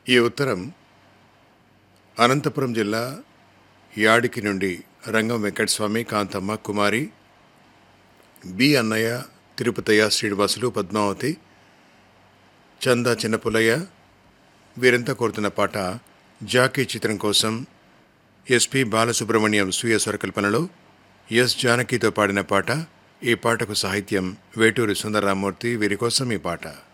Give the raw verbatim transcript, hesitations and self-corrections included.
ఈ ఉత్తరం అనంతపురం జిల్లా యాడికి నుండి రంగం వెంకటస్వామి, కాంతమ్మ, కుమారి, బి అన్నయ్య, తిరుపతయ్య, శ్రీనివాసులు, పద్మావతి, చందా, చిన్నపుల్లయ్య వీరంతా కోరుతున్న పాట జాకీ చిత్రం కోసం ఎస్పి బాలసుబ్రహ్మణ్యం స్వీయ స్వరకల్పనలో ఎస్ జానకితో పాడిన పాట. ఈ పాటకు సాహిత్యం వేటూరి సుందరరామూర్తి. వీరి కోసం ఈ పాట.